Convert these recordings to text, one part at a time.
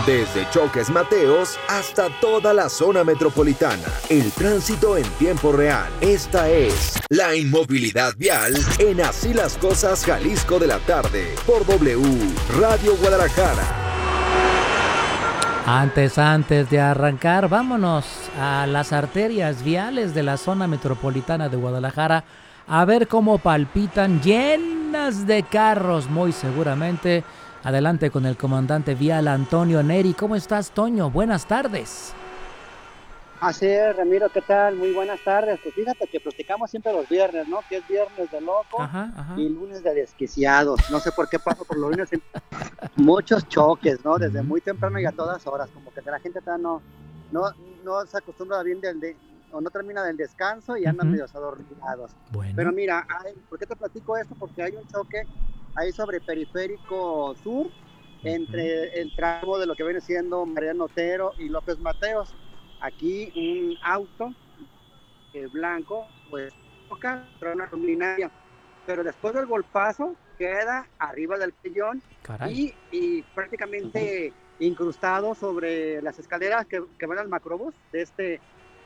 Desde Choques Mateos hasta toda la zona metropolitana. El tránsito en tiempo real. Esta es la inmovilidad vial en Así las Cosas Jalisco de la tarde por W Radio Guadalajara. Antes de arrancar, vámonos a las arterias viales de la zona metropolitana de Guadalajara a ver cómo palpitan llenas de carros, muy seguramente. Adelante con el comandante vial Antonio Neri. ¿Cómo estás, Toño? Buenas tardes. Así es, Ramiro, ¿qué tal? Muy buenas tardes. Pues fíjate que platicamos siempre los viernes, ¿no? Que es viernes de loco y lunes de desquiciados. No sé por qué paso por los lunes. Muchos choques, ¿no? Desde muy temprano y a todas horas. Como que la gente no se acostumbra bien o no termina del descanso y andan medio adormilados. Bueno. Pero mira, ¿por qué te platico esto? Porque hay un choque ahí sobre Periférico Sur, entre el tramo de lo que viene siendo Mariano Otero y López Mateos. Aquí un auto blanco, pues toca una luminaria, pero después del golpazo queda arriba del pellón y prácticamente incrustado sobre las escaleras que van al macrobús de este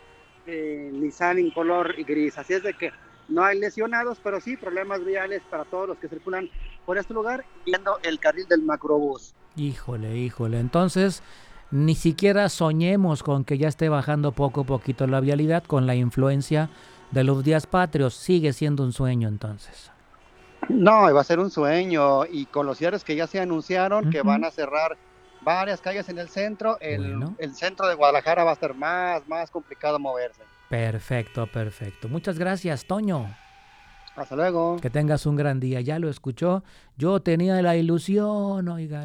Nissan en color gris. Así es de que no hay lesionados, pero sí problemas viales para todos los que circulan por este lugar yendo el carril del macrobús. Híjole, entonces ni siquiera soñemos con que ya esté bajando poco a poquito la vialidad con la influencia de los días patrios. Sigue siendo un sueño entonces. No, va a ser un sueño, y con los cierres que ya se anunciaron, que van a cerrar varias calles en el centro, el centro de Guadalajara va a estar más complicado moverse. Perfecto. Muchas gracias, Toño. Hasta luego. Que tengas un gran día. Ya lo escuchó. Yo tenía la ilusión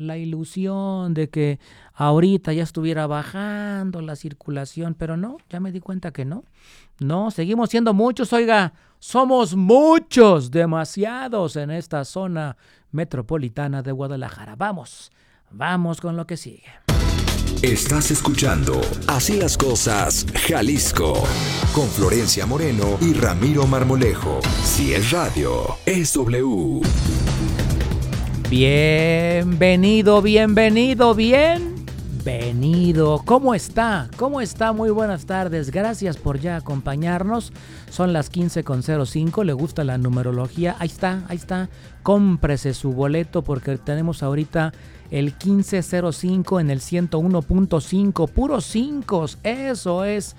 de que ahorita ya estuviera bajando la circulación, pero no, ya me di cuenta que no. No, seguimos siendo muchos, oiga. Somos muchos, demasiados en esta zona metropolitana de Guadalajara. Vamos con lo que sigue. Estás escuchando Así las Cosas Jalisco con Florencia Moreno y Ramiro Marmolejo. Si es radio, es W. Bienvenido. ¿Cómo está? Muy buenas tardes. Gracias por ya acompañarnos. Son las 15:05. ¿Le gusta la numerología? Ahí está. Cómprese su boleto porque tenemos ahorita el 1505 en el 101.5, puros 5, eso es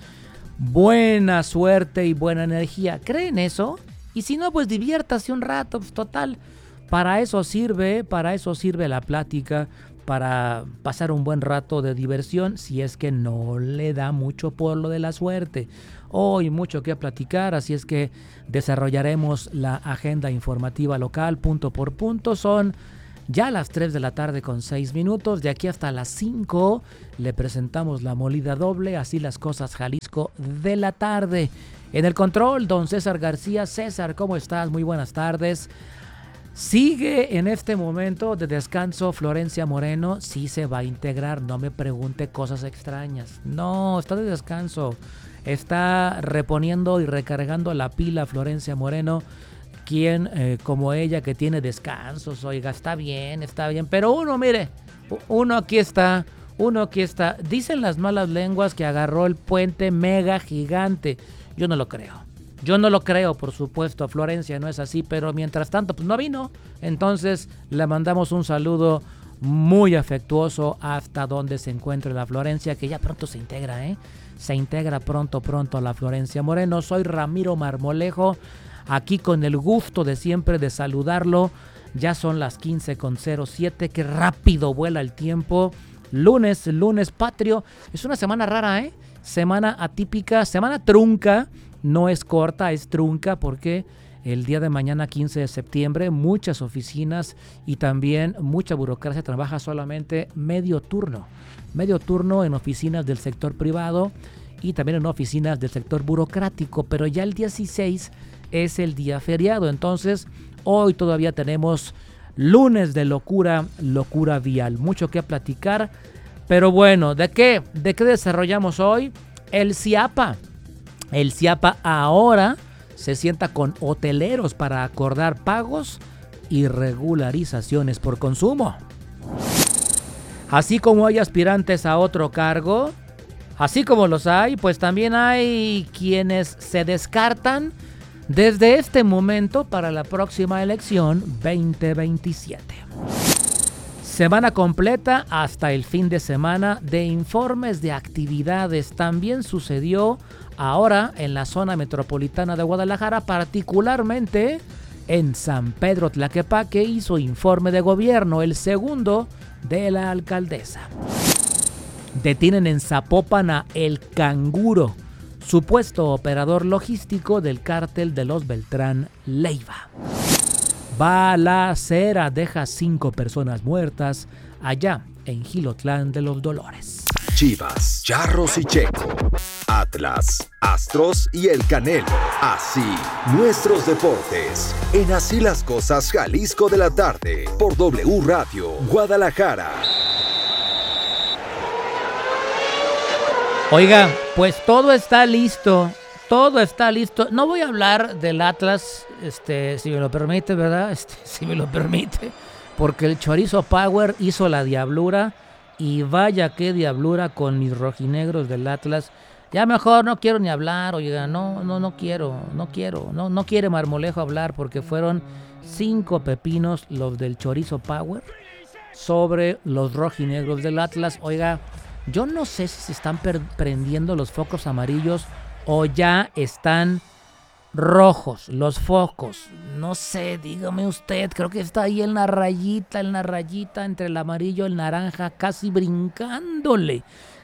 buena suerte y buena energía. ¿Creen eso? Y si no, pues diviértase un rato, pues total, para eso sirve la plática, para pasar un buen rato de diversión, si es que no le da mucho por lo de la suerte. Hoy mucho que platicar, así es que desarrollaremos la agenda informativa local punto por punto. Son ya a las 3 de la tarde con 6 minutos, de aquí hasta las 5 le presentamos la molida doble, Así las Cosas Jalisco de la tarde. En el control, don César García. César, ¿cómo estás? Muy buenas tardes. Sigue en este momento de descanso Florencia Moreno, sí se va a integrar, no me pregunte cosas extrañas. No, está de descanso, está reponiendo y recargando la pila Florencia Moreno. Quien como ella que tiene descansos, oiga, está bien, pero uno aquí está, dicen las malas lenguas que agarró el puente mega gigante. Yo no lo creo, por supuesto, Florencia no es así, pero mientras tanto pues no vino, entonces le mandamos un saludo muy afectuoso hasta donde se encuentre la Florencia, que ya pronto se integra pronto a la Florencia Moreno. Soy Ramiro Marmolejo, aquí con el gusto de siempre de saludarlo. Ya son las 15:07, qué rápido vuela el tiempo. Lunes patrio, es una semana rara, semana atípica, semana trunca, no es corta, es trunca porque el día de mañana 15 de septiembre muchas oficinas y también mucha burocracia trabaja solamente medio turno en oficinas del sector privado y también en oficinas del sector burocrático, pero ya el día 16 es el día feriado, entonces hoy todavía tenemos lunes de locura vial, mucho que platicar, pero bueno, ¿de qué desarrollamos hoy? El CIAPA ahora se sienta con hoteleros para acordar pagos y regularizaciones por consumo. Así como hay aspirantes a otro cargo, así como los hay, pues también hay quienes se descartan desde este momento para la próxima elección 2027. Semana completa hasta el fin de semana de informes de actividades. También sucedió ahora en la zona metropolitana de Guadalajara, particularmente en San Pedro Tlaquepaque, hizo informe de gobierno, el segundo de la alcaldesa. Detienen en Zapopan a El Canguro, supuesto operador logístico del cártel de los Beltrán Leiva. Balacera deja 5 personas muertas allá en Jilotlán de los Dolores. Chivas, Charros y Checo, Atlas, Astros y el Canelo. Así, nuestros deportes. En Así las Cosas Jalisco de la tarde, por W Radio, Guadalajara. Oiga, pues todo está listo. Todo está listo. No voy a hablar del Atlas, si me lo permite, ¿verdad? Si me lo permite. Porque el Chorizo Power hizo la diablura. Y vaya qué diablura con mis rojinegros del Atlas. Ya mejor no quiero ni hablar, oiga. No quiere Marmolejo hablar porque fueron 5 pepinos los del Chorizo Power sobre los rojinegros del Atlas. Oiga, yo no sé si se están prendiendo los focos amarillos o ya están rojos los focos. No sé, dígame usted, creo que está ahí en la rayita entre el amarillo y el naranja, casi brincándole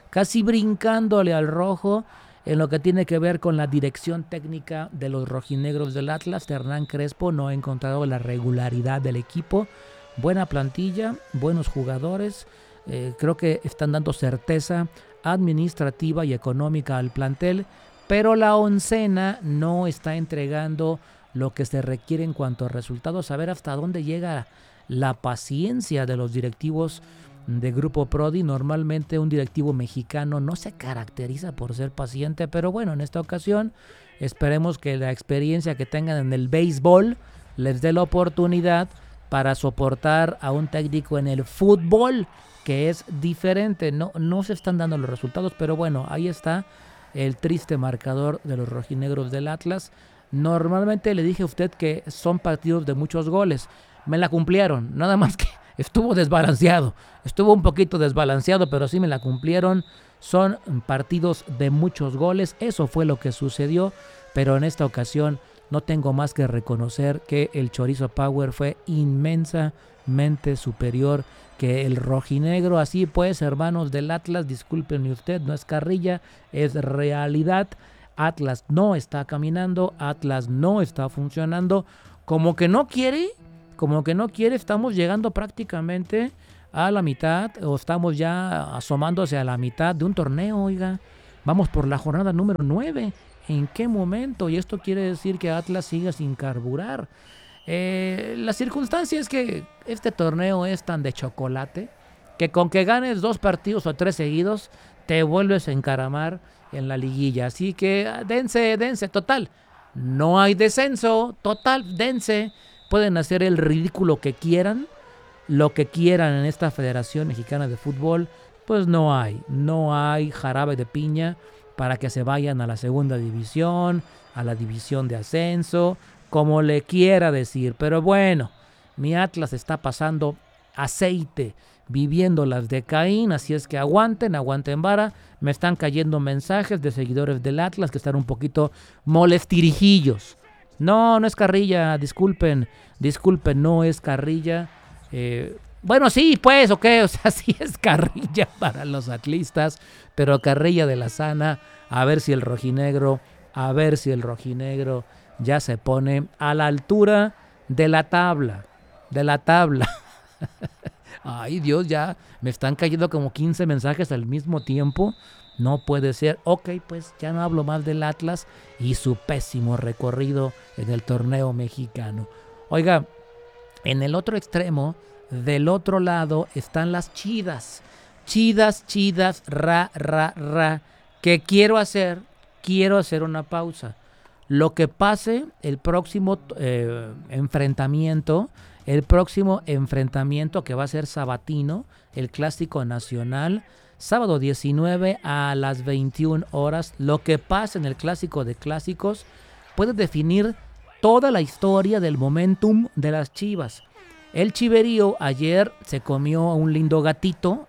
al rojo en lo que tiene que ver con la dirección técnica de los rojinegros del Atlas. Hernán Crespo no ha encontrado la regularidad del equipo. Buena plantilla, buenos jugadores, creo que están dando certeza administrativa y económica al plantel, pero la oncena no está entregando lo que se requiere en cuanto a resultados. A ver hasta dónde llega la paciencia de los directivos de Grupo Prodi. Normalmente un directivo mexicano no se caracteriza por ser paciente, pero bueno, en esta ocasión esperemos que la experiencia que tengan en el béisbol les dé la oportunidad para soportar a un técnico en el fútbol, que es diferente. No se están dando los resultados, pero bueno, ahí está el triste marcador de los rojinegros del Atlas. Normalmente le dije a usted que son partidos de muchos goles. Me la cumplieron, nada más que estuvo un poquito desbalanceado, pero sí me la cumplieron. Son partidos de muchos goles, eso fue lo que sucedió, pero en esta ocasión no tengo más que reconocer que el Chorizo Power fue inmensamente superior que el rojinegro. Así pues, hermanos del Atlas, discúlpenme usted, no es carrilla, es realidad. Atlas no está caminando, Atlas no está funcionando, como que no quiere, estamos llegando prácticamente a la mitad, o estamos ya asomándose a la mitad de un torneo, oiga, vamos por la jornada número 9, ¿en qué momento? Y esto quiere decir que Atlas siga sin carburar. La circunstancia es que este torneo es tan de chocolate que con que ganes 2 partidos o 3 seguidos te vuelves a encaramar en la liguilla. Así que dense, total, no hay descenso, total, dense, pueden hacer el ridículo que quieran, lo que quieran en esta Federación Mexicana de Fútbol, pues no hay jarabe de piña para que se vayan a la segunda división, a la división de ascenso, como le quiera decir. Pero bueno, mi Atlas está pasando aceite, viviendo las de Caín, así es que aguanten vara. Me están cayendo mensajes de seguidores del Atlas que están un poquito molestirijillos. No es carrilla, disculpen, no es carrilla. Bueno, sí, pues, ok, o sea, sí es carrilla para los atlistas, pero carrilla de la sana, a ver si el rojinegro ya se pone a la altura de la tabla. Ay, Dios, ya me están cayendo como 15 mensajes al mismo tiempo. No puede ser. Ok, pues ya no hablo más del Atlas y su pésimo recorrido en el torneo mexicano. Oiga, en el otro extremo, del otro lado, están las chidas. Chidas, ra. ¿Qué quiero hacer? Quiero hacer una pausa. Lo que pase el próximo enfrentamiento el próximo enfrentamiento que va a ser sabatino, el Clásico Nacional, sábado 19 a las 21 horas. Lo que pasa en el Clásico de Clásicos puede definir toda la historia del momentum de las Chivas. El Chiverío ayer se comió un lindo gatito,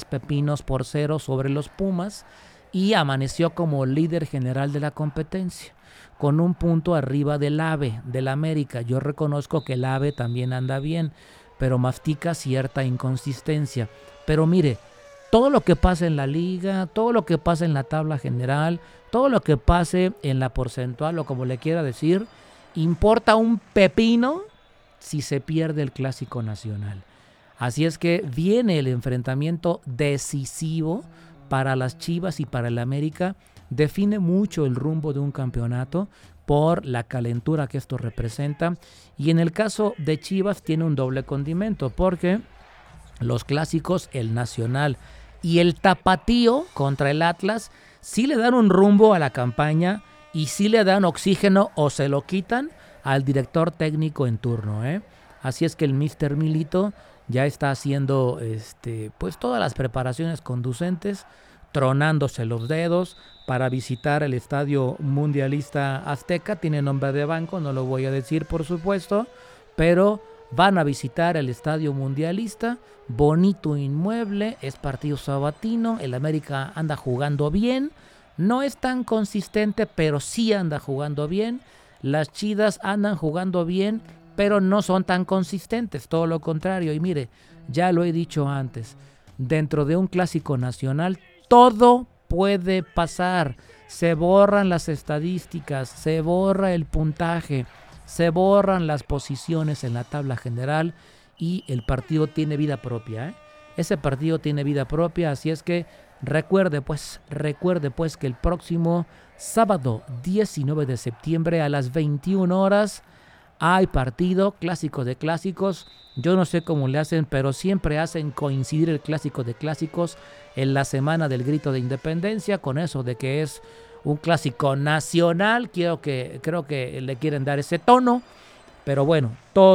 3-0 sobre los Pumas, y amaneció como líder general de la competencia, con un punto arriba del AVE, del América. Yo reconozco que el AVE también anda bien, pero mastica cierta inconsistencia. Pero mire, todo lo que pase en la liga, todo lo que pase en la tabla general, todo lo que pase en la porcentual o como le quiera decir, importa un pepino si se pierde el Clásico Nacional. Así es que viene el enfrentamiento decisivo para las Chivas y para el América. Define mucho el rumbo de un campeonato por la calentura que esto representa. Y en el caso de Chivas tiene un doble condimento, porque los clásicos, el Nacional y el Tapatío contra el Atlas, sí le dan un rumbo a la campaña y sí le dan oxígeno o se lo quitan al director técnico en turno, ¿eh? Así es que el Mr. Milito ya está haciendo pues todas las preparaciones conducentes, tronándose los dedos para visitar el Estadio Mundialista Azteca. Tiene nombre de banco, no lo voy a decir por supuesto, pero van a visitar el Estadio Mundialista, bonito inmueble, es partido sabatino, el América anda jugando bien, no es tan consistente, pero sí anda jugando bien. Las Chivas andan jugando bien, pero no son tan consistentes, todo lo contrario. Y mire, ya lo he dicho antes, dentro de un Clásico Nacional todo puede pasar. Se borran las estadísticas, se borra el puntaje, se borran las posiciones en la tabla general y el partido tiene vida propia, ¿eh? Ese partido tiene vida propia, así es que recuerde pues que el próximo sábado 19 de septiembre a las 21 horas hay partido, Clásico de Clásicos. Yo no sé cómo le hacen, pero siempre hacen coincidir el Clásico de Clásicos en la semana del Grito de Independencia, con eso de que es un clásico nacional. Creo que le quieren dar ese tono, pero bueno,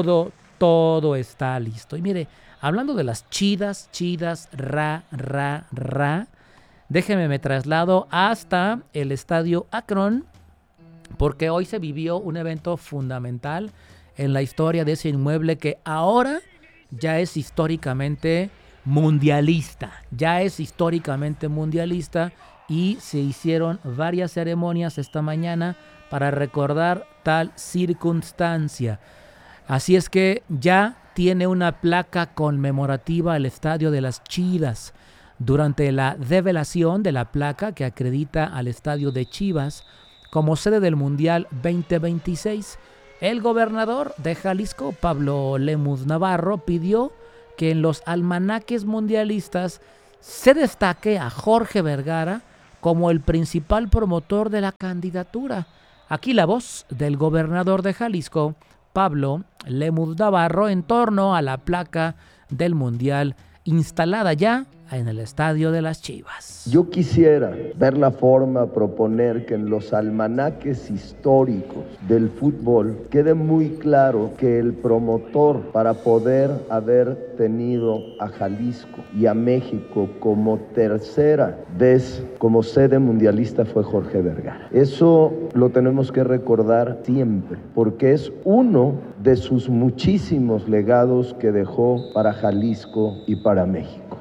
todo está listo. Y mire, hablando de las chidas, déjeme me traslado hasta el Estadio Akron, porque hoy se vivió un evento fundamental en la historia de ese inmueble que ahora ya es históricamente mundialista. Y se hicieron varias ceremonias esta mañana para recordar tal circunstancia. Así es que ya tiene una placa conmemorativa el Estadio de las Chivas. Durante la develación de la placa que acredita al Estadio de Chivas como sede del Mundial 2026, el gobernador de Jalisco, Pablo Lemus Navarro, pidió que en los almanaques mundialistas se destaque a Jorge Vergara como el principal promotor de la candidatura. Aquí la voz del gobernador de Jalisco, Pablo Lemus Navarro, en torno a la placa del Mundial instalada ya en el Estadio de las Chivas. Yo quisiera ver la forma, proponer que en los almanaques históricos del fútbol quede muy claro que el promotor para poder haber tenido a Jalisco y a México como tercera vez como sede mundialista fue Jorge Vergara. Eso lo tenemos que recordar siempre, porque es uno de sus muchísimos legados que dejó para Jalisco y para México.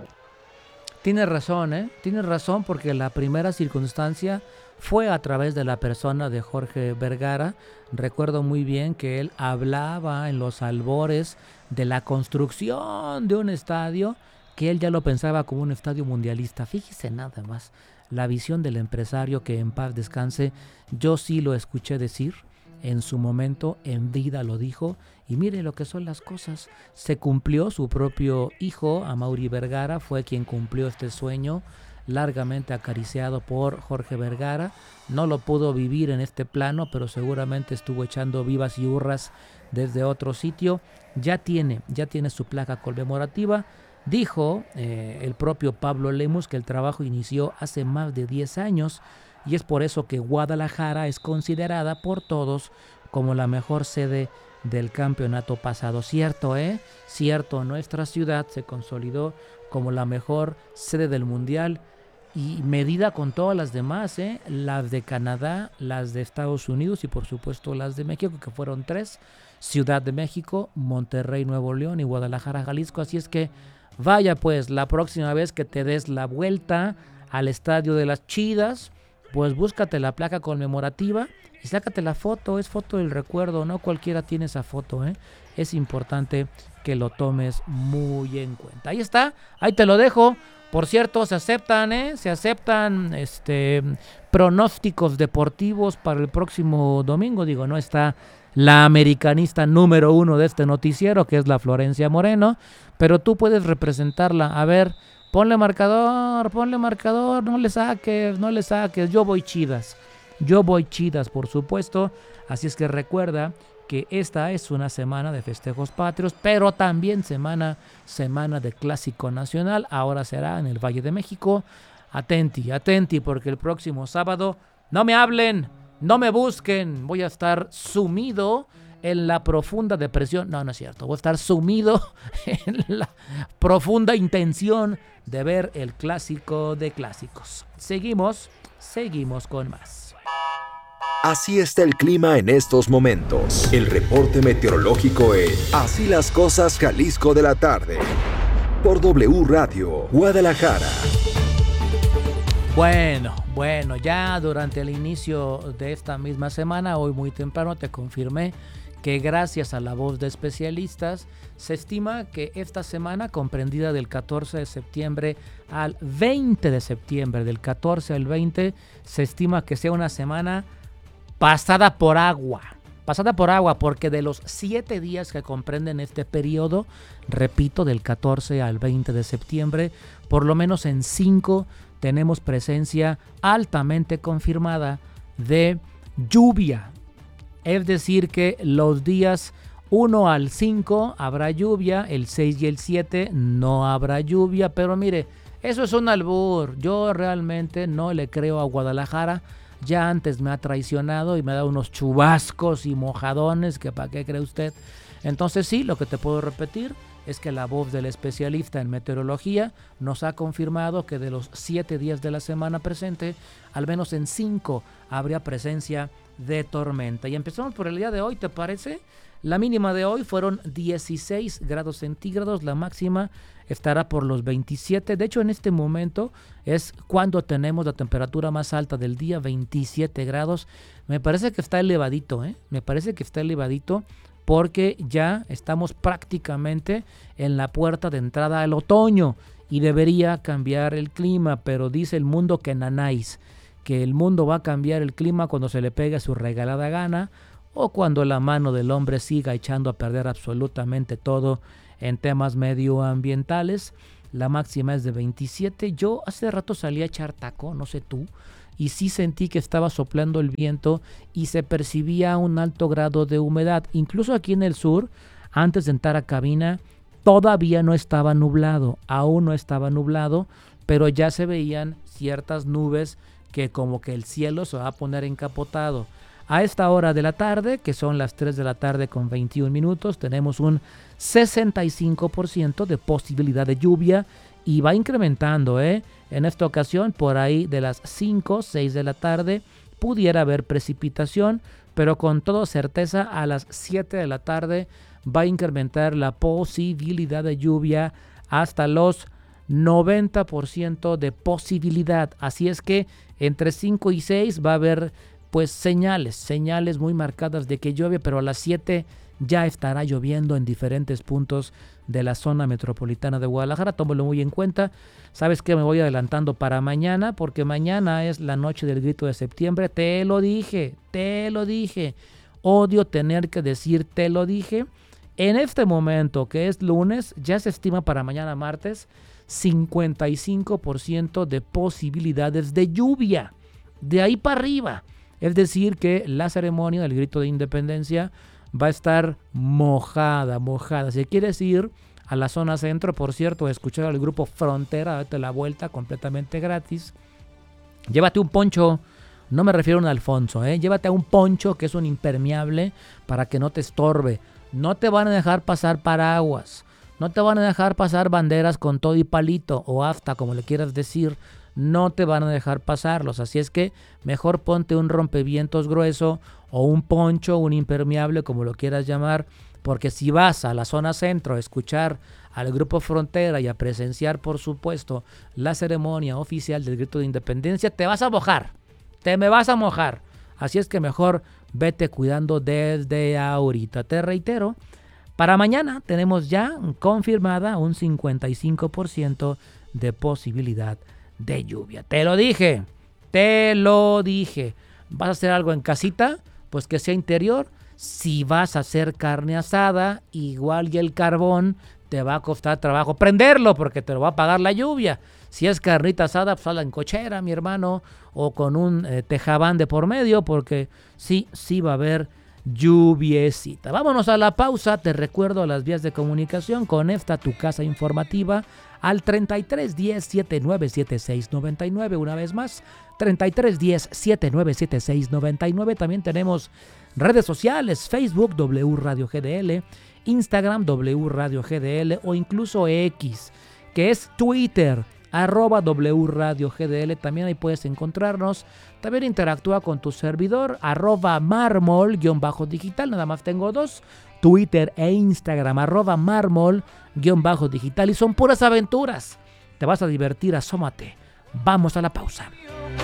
Tiene razón, Tiene razón, porque la primera circunstancia fue a través de la persona de Jorge Vergara. Recuerdo muy bien que él hablaba en los albores de la construcción de un estadio, que él ya lo pensaba como un estadio mundialista. Fíjese nada más, la visión del empresario, que en paz descanse. Yo sí lo escuché decir, en su momento, en vida lo dijo, y mire lo que son las cosas. Se cumplió, su propio hijo, Amaury Vergara, fue quien cumplió este sueño, largamente acariciado por Jorge Vergara. No lo pudo vivir en este plano, pero seguramente estuvo echando vivas y hurras desde otro sitio. Ya tiene su placa conmemorativa. Dijo el propio Pablo Lemus que el trabajo inició hace más de 10 años, y es por eso que Guadalajara es considerada por todos como la mejor sede del campeonato pasado. Cierto, cierto, nuestra ciudad se consolidó como la mejor sede del mundial y medida con todas las demás, las de Canadá, las de Estados Unidos y por supuesto las de México, que fueron 3, Ciudad de México, Monterrey, Nuevo León y Guadalajara, Jalisco. Así es que vaya pues, la próxima vez que te des la vuelta al Estadio de las Chidas, pues búscate la placa conmemorativa y sácate la foto, es foto del recuerdo, no cualquiera tiene esa foto, es importante que lo tomes muy en cuenta. Ahí está, ahí te lo dejo. Por cierto, se aceptan pronósticos deportivos para el próximo domingo. Digo, no está la americanista número 1 de este noticiero, que es la Florencia Moreno, pero tú puedes representarla. A ver, ponle marcador, no le saques, yo voy Chidas, por supuesto. Así es que recuerda que esta es una semana de festejos patrios, pero también semana de Clásico Nacional. Ahora será en el Valle de México. Atenti, porque el próximo sábado, no me hablen, no me busquen, voy a estar sumido en la profunda depresión. No es cierto, voy a estar sumido en la profunda intención de ver el clásico de clásicos. Seguimos con más. Así está el clima en estos momentos. El reporte meteorológico en Así las Cosas Jalisco de la tarde. Por W Radio, Guadalajara. Bueno, ya durante el inicio de esta misma semana, hoy muy temprano, te confirmé que gracias a la voz de especialistas, se estima que esta semana, comprendida del 14 de septiembre al 20 de septiembre, del 14 al 20, se estima que sea una semana pasada por agua, porque de los 7 días que comprenden este periodo, repito, del 14 al 20 de septiembre, por lo menos en 5 tenemos presencia altamente confirmada de lluvia. Es decir que los días 1 al 5 habrá lluvia, el 6 y el 7 no habrá lluvia, pero mire, eso es un albur. Yo realmente no le creo a Guadalajara. Ya antes me ha traicionado y me ha dado unos chubascos y mojadones que para qué cree usted. Entonces sí, lo que te puedo repetir es que la voz del especialista en meteorología nos ha confirmado que de los 7 días de la semana presente, al menos en 5 habría presencia de tormenta. Y empezamos por el día de hoy, ¿te parece? La mínima de hoy fueron 16 grados centígrados, la máxima estará por los 27. De hecho, en este momento es cuando tenemos la temperatura más alta del día, 27 grados. Me parece que está elevadito, porque ya estamos prácticamente en la puerta de entrada al otoño y debería cambiar el clima, pero dice el mundo que nanáis, que el mundo va a cambiar el clima cuando se le pegue su regalada gana o cuando la mano del hombre siga echando a perder absolutamente todo en temas medioambientales. La máxima es de 27. Yo hace rato salí a echar taco, no sé tú, y sí sentí que estaba soplando el viento y se percibía un alto grado de humedad. Incluso aquí en el sur, antes de entrar a cabina, todavía no estaba nublado, aún no estaba nublado, pero ya se veían ciertas nubes que como que el cielo se va a poner encapotado. A esta hora de la tarde, que son las 3 de la tarde con 21 minutos, tenemos un 65% de posibilidad de lluvia y va incrementando, En esta ocasión, por ahí de las 5, 6 de la tarde, pudiera haber precipitación, pero con toda certeza a las 7 de la tarde va a incrementar la posibilidad de lluvia hasta los 90% de posibilidad. Así es que entre 5 y 6 va a haber pues señales muy marcadas de que llueve, pero a las 7 ya estará lloviendo en diferentes puntos de la zona metropolitana de Guadalajara. Tómalo muy en cuenta. ¿Sabes qué? Me voy adelantando para mañana, porque mañana es la noche del grito de septiembre. Te lo dije. Odio tener que decir te lo dije. En este momento, que es lunes, ya se estima para mañana martes 55% de posibilidades de lluvia. De ahí para arriba. Es decir que la ceremonia del grito de independencia va a estar mojada. Si quieres ir a la zona centro, por cierto, a escuchar al grupo Frontera, date la vuelta completamente gratis. Llévate un poncho No me refiero a un Alfonso, llévate a un poncho que es un impermeable para que no te estorbe. No te van a dejar pasar paraguas, no te van a dejar pasar banderas con todo y palito o afta, como le quieras decir. No te van a dejar pasarlos, así es que mejor ponte un rompevientos grueso o un poncho, un impermeable, como lo quieras llamar, porque si vas a la zona centro a escuchar al Grupo Frontera y a presenciar, por supuesto, la ceremonia oficial del grito de independencia, te vas a mojar, te me vas a mojar. Así es que mejor vete cuidando desde ahorita. Te reitero, para mañana tenemos ya confirmada un 55% de posibilidad de lluvia. Te lo dije. ¿Vas a hacer algo en casita? Pues que sea interior. Si vas a hacer carne asada, igual y el carbón te va a costar trabajo prenderlo porque te lo va a pagar la lluvia. Si es carnita asada, pues hazla en cochera, mi hermano, o con un tejabán de por medio, porque sí va a haber lluviecita. Vámonos a la pausa. Te recuerdo las vías de comunicación. Conecta tu casa informativa al 33 10 79 76 99. Una vez más, 33 10 79 76 99. También tenemos redes sociales: Facebook W Radio GDL, Instagram W Radio GDL o incluso X, que es Twitter, @W Radio GDL. También ahí puedes encontrarnos. También interactúa con tu servidor, @mármol_digital. Nada más tengo dos, Twitter e Instagram, @mármol_digital. Y son puras aventuras. Te vas a divertir, asómate. Vamos a la pausa.